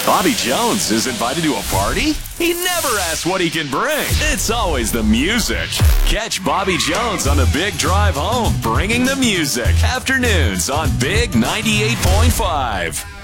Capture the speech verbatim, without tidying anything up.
Bobby Jones is invited to a party? He never asks what he can bring. It's always the music. Catch Bobby Jones on the Big Drive Home, bringing the music. Afternoons on Big ninety-eight point five.